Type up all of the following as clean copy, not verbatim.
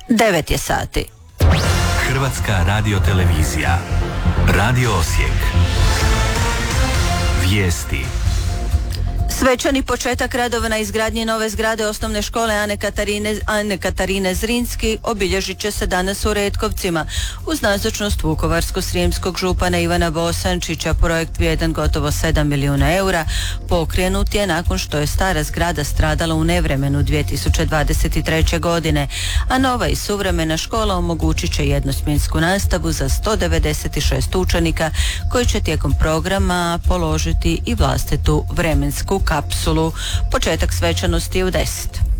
9 je sati. Hrvatska radiotelevizija. Radio Osijek. Vijesti. Svečani početak radova na izgradnji nove zgrade osnovne škole Ane Katarine Zrinski obilježit će se danas u Retkovcima. Uz nazočnost vukovarsko-srijemskog župana Ivana Bosančića projekt vrijedan gotovo 7 milijuna eura pokrenut je nakon što je stara zgrada stradala u nevremenu 2023. godine, a nova i suvremena škola omogućit će jednosmjensku nastavu za 196 učenika koji će tijekom programa položiti i vlastitu vremensku kapsulu. Početak svečanosti je u 10.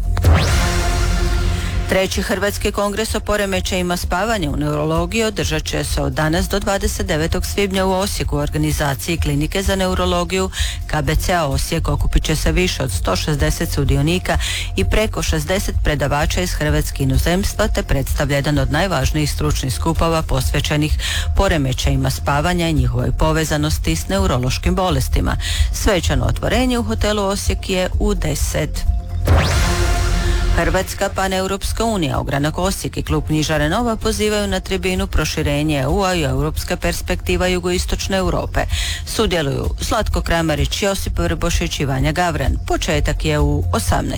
Treći Hrvatski kongres o poremećajima spavanja u neurologiji održat će se od danas do 29. svibnja u Osijeku u organizaciji Klinike za neurologiju KBC-a Osijek. Okupit će se više od 160 sudionika i preko 60 predavača iz Hrvatske inozemstva, te predstavlja jedan od najvažnijih stručnih skupova posvećenih poremećajima spavanja i njihovoj povezanosti s neurološkim bolestima. Svečano otvorenje u hotelu Osijek je u 10. Hrvatska paneuropska unija, ogranak Osijek i klub knjižare Nova pozivaju na tribinu proširenje EU-a i europska perspektiva jugoistočne Europe. Sudjeluju Zlatko Kramarić, Josip Vrbošić i Vanja Gavran. Početak je u 18.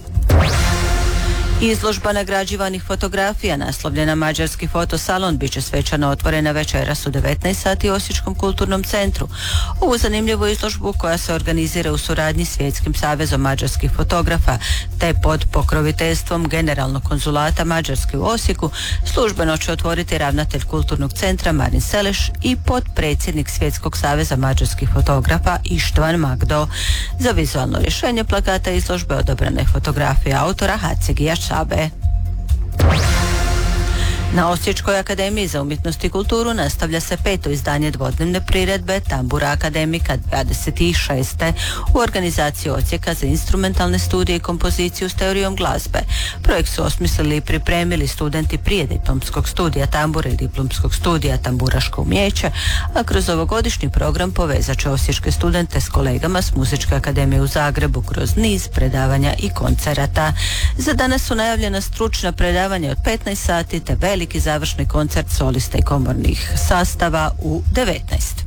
Izložba nagrađivanih fotografija naslovljena Mađarski fotosalon bit će svečano otvorena večeras u 19 sati u Osječkom kulturnom centru. Ovu zanimljivu izložbu, koja se organizira u suradnji s Svjetskim savezom mađarskih fotografa te pod pokroviteljstvom Generalnog konzulata Mađarske u Osijeku, službeno će otvoriti ravnatelj kulturnog centra Marin Seleš i potpredsjednik Svjetskog saveza mađarskih fotografa Ištvan Magdo. Za vizualno rješenje plakata izložbe odabrana je fotografija autora Hacegija Šabe. Na Osječkoj akademiji za umjetnost i kulturu nastavlja se 5. izdanje dvodnevne priredbe Tambura akademika 26. u organizaciji Odsjeka za instrumentalne studije i kompoziciju s teorijom glazbe. Projekt su osmislili i pripremili studenti prije diplomskog studija tambure i diplomskog studija tamburaško umijeće, a kroz ovogodišnji program povezat će osječke studente s kolegama s Muzičke akademije u Zagrebu kroz niz predavanja i koncerata. Za danas su najavljena stručna predavanja od 15 sati te veliki završni koncert solista i komornih sastava u 19.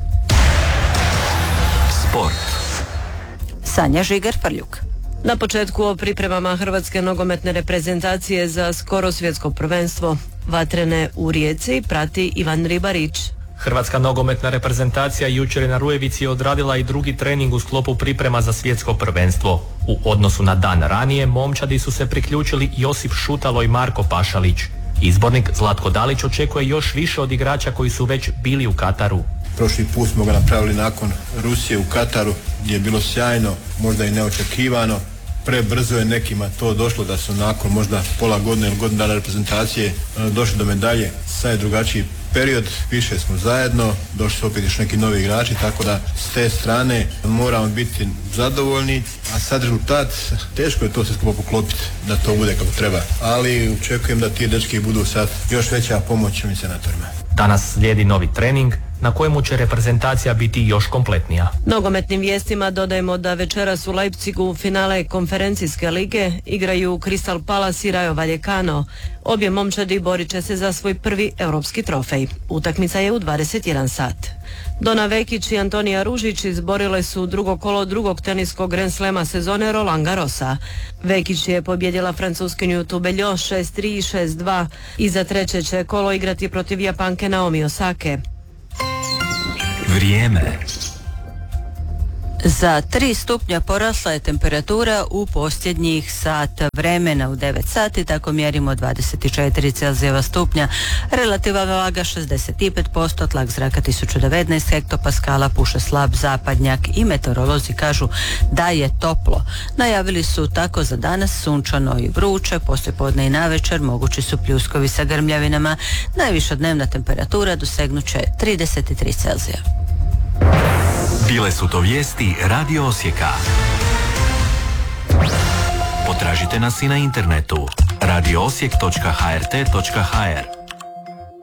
Sport. Sanja Žigar-Frljuk. Na početku o pripremama hrvatske nogometne reprezentacije za skoro svjetsko prvenstvo. Vatrene u Rijeci prati Ivan Ribarić. Hrvatska nogometna reprezentacija jučer je na Rujevici odradila i drugi trening u sklopu priprema za svjetsko prvenstvo. U odnosu na dan ranije, momčadi su se priključili Josip Šutalo i Marko Pašalić. Izbornik Zlatko Dalić očekuje još više od igrača koji su već bili u Kataru. Prošli put smo ga napravili nakon Rusije u Kataru, gdje je bilo sjajno, možda i neočekivano. Prebrzo je nekima to došlo da su nakon možda pola godine ili godinu dana reprezentacije došli do medalje. Sad je drugačiji period, više smo zajedno, došli su opet još neki novi igrači, tako da s te strane moramo biti zadovoljni, a sad rezultat, teško je to sve skupo poklopiti da to bude kako treba, ali očekujem da ti dečki budu sad još veća pomoć inicijatorima. Danas slijedi novi trening na kojemu će reprezentacija biti još kompletnija. Nogometnim vijestima dodajemo da večeras u Leipzigu finale konferencijske lige igraju Crystal Palace i Rayo Vallecano. Obje momčadi borit će se za svoj prvi europski trofej. Utakmica je u 21 sat. Dona Vekić i Antonija Ružić izborile su drugo kolo drugog teniskog Grand Slema sezone Roland Garrosa. Vekić je pobjedila Francuskinju Tubeljo 6-3 i 6-2 i za treće će kolo igrati protiv Japanke Naomi Osake. Vrijeme. Za 3 stupnja porasla je temperatura u posljednjih sat vremena. U 9 sati tako mjerimo 24 Celzijeva stupnja, relativna vlaga 65%, tlak zraka 1019 hektopaskala, puše slab zapadnjak i meteorolozi kažu da je toplo. Najavili su tako za danas sunčano i vruće, poslijepodne i navečer mogući su pljuskovi sa grmljavinama. Najviša dnevna temperatura dosegnuće 33 Celzija. Bile su to vijesti Radio Osijeka. Potražite nas i na internetu radioosijek.hrt.hr.